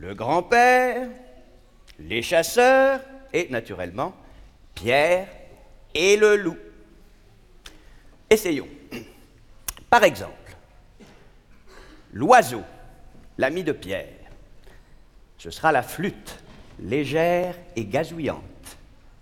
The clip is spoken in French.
le grand-père, les chasseurs et, naturellement, Pierre et le loup. Essayons. Par exemple, l'oiseau, l'ami de Pierre, ce sera la flûte, légère et gazouillante.